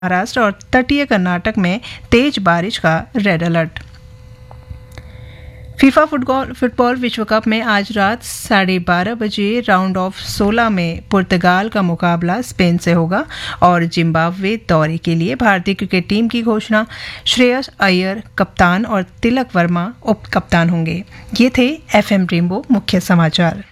महाराष्ट्र और तटीय कर्नाटक में तेज बारिश का रेड अलर्ट। फीफा फुटबॉल विश्व कप में आज रात 12:30 बजे राउंड ऑफ 16 में पुर्तगाल का मुकाबला स्पेन से होगा और जिम्बाब्वे दौरे के लिए भारतीय क्रिकेट टीम की घोषणा। श्रेयस अय्यर कप्तान और तिलक वर्मा उप कप्तान होंगे। ये थे FM रेनबो मुख्य समाचार।